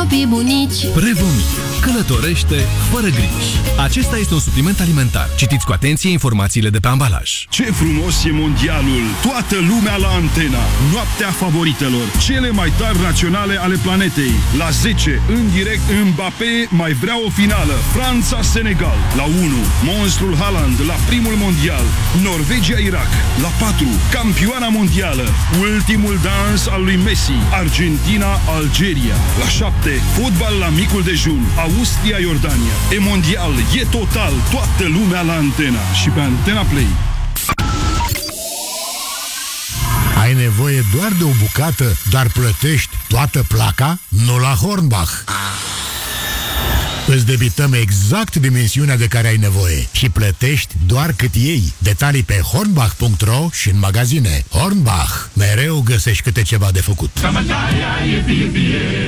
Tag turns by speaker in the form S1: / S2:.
S1: copii bunici.
S2: Prevomir. Călătorește fără griji. Acesta este un supliment alimentar. Citiți cu atenție informațiile de pe ambalaj.
S3: Ce frumos e mondialul! Toată lumea la Antena. Noaptea favoritelor. Cele mai tari naționale ale planetei. La 10, în direct, Mbappé mai vrea o finală. Franța-Senegal. La 1, monstrul Haaland la primul mondial. Norvegia-Irak. La 4, campioana mondială. Ultimul dans al lui Messi. Argentina-Algeria. La 7, fotbal la micul dejun. Austria-Iordania. E mondial, e total, toată lumea la Antena. Și pe Antena Play.
S4: Ai nevoie doar de o bucată, dar plătești toată placa? Nu la Hornbach. Îți debităm exact dimensiunea de care ai nevoie și plătești doar cât iei. Detalii pe hornbach.ro și în magazine. Hornbach. Mereu găsești câte ceva de făcut.